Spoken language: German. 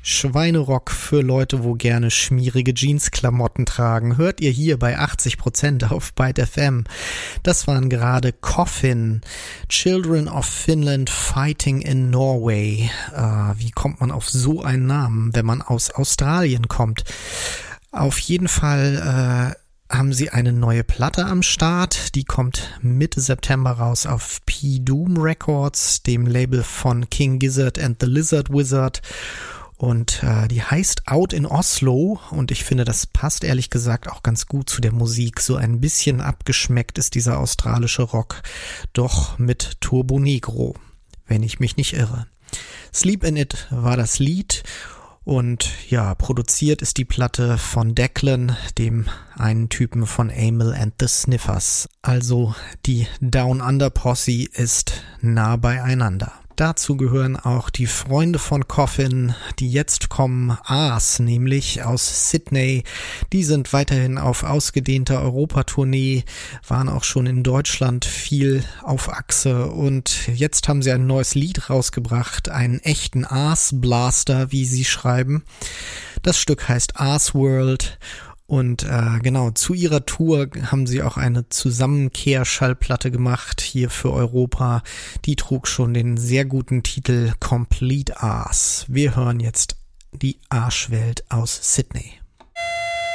Schweinerock für Leute, wo gerne schmierige Jeansklamotten tragen, hört ihr hier bei 80% auf Byte FM. Das waren gerade Coffin, Children of Finland Fighting in Norway. Wie kommt man auf so einen Namen, wenn man aus Australien kommt? Auf jeden Fall haben sie eine neue Platte am Start. Die kommt Mitte September raus auf P-Doom Records, dem Label von King Gizzard and the Lizard Wizard. Und die heißt Out in Oslo und ich finde, das passt ehrlich gesagt auch ganz gut zu der Musik. So ein bisschen abgeschmeckt ist dieser australische Rock, doch mit Turbo Negro, wenn ich mich nicht irre. Sleep in It war das Lied und ja, produziert ist die Platte von Declan, dem einen Typen von Amyl and the Sniffers. Also die Down Under Posse ist nah beieinander. Dazu gehören auch die Freunde von Coffin, die jetzt kommen, Aas, nämlich aus Sydney. Die sind weiterhin auf ausgedehnter Europatournee, waren auch schon in Deutschland viel auf Achse und jetzt haben sie ein neues Lied rausgebracht, einen echten Aas-Blaster, wie sie schreiben. Das Stück heißt Aas World. Und genau, zu ihrer Tour haben sie auch eine Zusammenkehrschallplatte gemacht, hier für Europa. Die trug schon den sehr guten Titel Complete Aas. Wir hören jetzt die Arschwelt aus Sydney.